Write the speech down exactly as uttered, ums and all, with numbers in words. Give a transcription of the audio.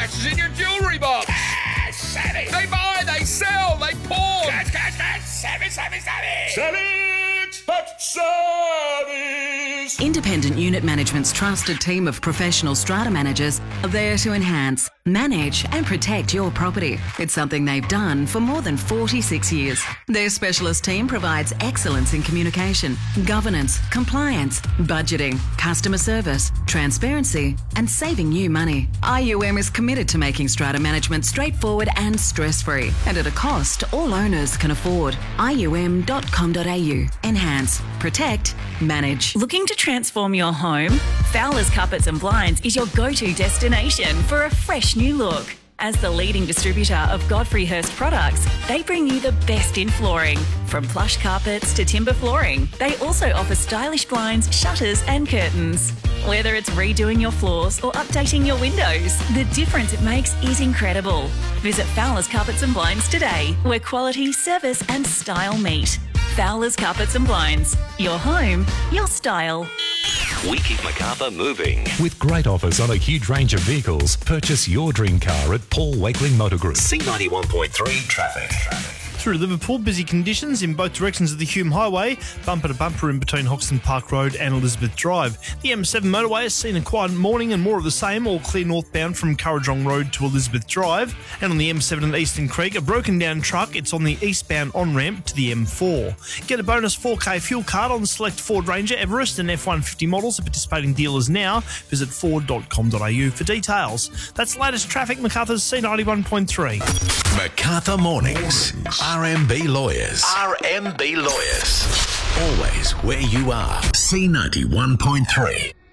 scratches in your jewellery box. Cash, savvy. They buy, they sell, they pawn. Cash, cash, cash, savvy, savvy, savvy. Savage, but savage. Independent Unit Management's trusted team of professional strata managers are there to enhance, manage and protect your property. It's something they've done for more than forty-six years. Their specialist team provides excellence in communication, governance, compliance, budgeting, customer service, transparency and saving you money. I U M is committed to making strata management straightforward and stress-free and at a cost all owners can afford. I U M dot com dot a u. Enhance, protect, manage. Looking to transform your home? Fowler's Carpets and Blinds is your go-to destination for a fresh new look. As the leading distributor of Godfrey Hirst products, they bring you the best in flooring. From plush carpets to timber flooring, they also offer stylish blinds, shutters and curtains. Whether it's redoing your floors or updating your windows, the difference it makes is incredible. Visit Fowler's Carpets and Blinds today, where quality, service and style meet. Fowler's Carpets and Blinds. Your home, your style. We keep Macarthur moving. With great offers on a huge range of vehicles, purchase your dream car at Paul Wakeling Motor Group. C ninety-one point three traffic. Through Liverpool, busy conditions in both directions of the Hume Highway, bumper to bumper in between Hoxton Park Road and Elizabeth Drive. The M seven motorway has seen a quiet morning and more of the same, all clear northbound from Currajong Road to Elizabeth Drive. And on the M seven at Eastern Creek, a broken down truck. It's on the eastbound on-ramp to the M four. Get a bonus four K fuel card on select Ford Ranger, Everest and F one fifty models at participating dealers now. Visit ford dot com dot a u for details. That's the latest traffic, Macarthur's C ninety-one point three. Macarthur Mornings. R M B Lawyers. R M B Lawyers. Always where you are. C ninety-one point three.